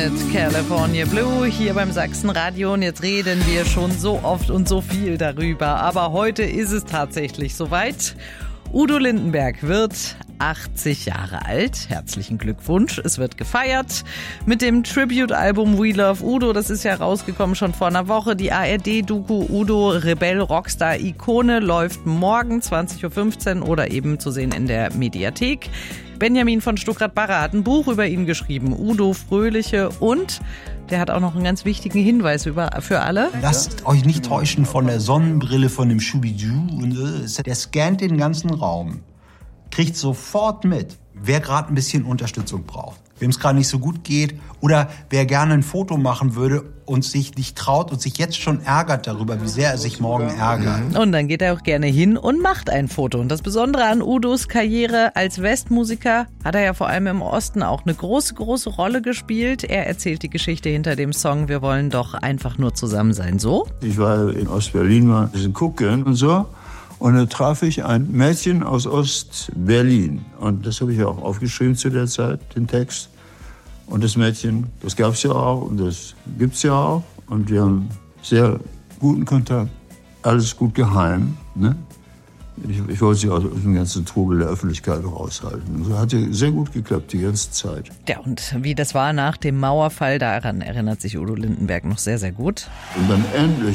mit California Blue hier beim Sachsenradio. Und jetzt reden wir schon so oft und so viel darüber. Aber heute ist es tatsächlich soweit. Udo Lindenberg wird 80 Jahre alt. Herzlichen Glückwunsch. Es wird gefeiert mit dem Tribute-Album We Love Udo. Das ist ja rausgekommen schon vor einer Woche. Die ARD-Doku Udo, Rebell, Rockstar, Ikone läuft morgen 20.15 Uhr oder eben zu sehen in der Mediathek. Benjamin von Stuckrad-Barre hat ein Buch über ihn geschrieben, Udo Fröhliche, und der hat auch noch einen ganz wichtigen Hinweis für alle. Lasst euch nicht täuschen von der Sonnenbrille von dem Schubidu. Der scannt den ganzen Raum, kriegt sofort mit, wer gerade ein bisschen Unterstützung braucht, wem es gerade nicht so gut geht oder wer gerne ein Foto machen würde und sich nicht traut und sich jetzt schon ärgert darüber, wie sehr er sich morgen ärgert. Und dann geht er auch gerne hin und macht ein Foto. Und das Besondere an Udos Karriere als Westmusiker, hat er ja vor allem im Osten auch eine große, große Rolle gespielt. Er erzählt die Geschichte hinter dem Song Wir wollen doch einfach nur zusammen sein. So? Ich war in Ostberlin mal ein bisschen gucken und so. Und da traf ich ein Mädchen aus Ostberlin. Und das habe ich auch aufgeschrieben zu der Zeit, den Text. Und das Mädchen, das gab es ja auch und das gibt es ja auch. Und wir haben sehr guten Kontakt, alles gut geheim. Ne? Ich wollte sie aus dem ganzen Trubel der Öffentlichkeit raushalten. Das hat sehr gut geklappt, die ganze Zeit. Ja, und wie das war nach dem Mauerfall, daran erinnert sich Udo Lindenberg noch sehr, sehr gut. Und dann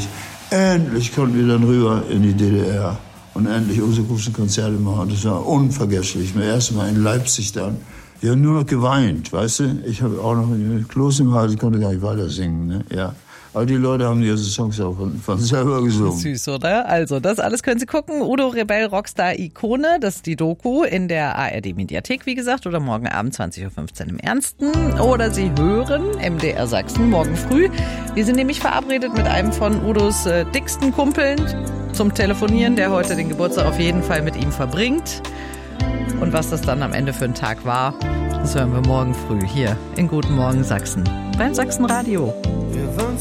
endlich konnten wir dann rüber in die DDR. Und endlich unsere großen Konzerte machen. Das war unvergesslich. Zum ersten Mal in Leipzig dann. Wir haben nur noch geweint, weißt du? Ich habe auch noch ein Kloß im Hals, ich konnte gar nicht weiter singen. Ne? Ja. Aber die Leute haben diese Songs auch von selber gesungen. Süß, oder? Also, das alles können Sie gucken. Udo Rebell, Rockstar, Ikone. Das ist die Doku in der ARD-Mediathek, wie gesagt. Oder morgen Abend 20.15 Uhr im Ernsten. Oder Sie hören MDR Sachsen morgen früh. Wir sind nämlich verabredet mit einem von Udos dicksten Kumpeln zum Telefonieren, der heute den Geburtstag auf jeden Fall mit ihm verbringt. Und was das dann am Ende für ein Tag war, das hören wir morgen früh hier in Guten Morgen Sachsen beim Sachsenradio.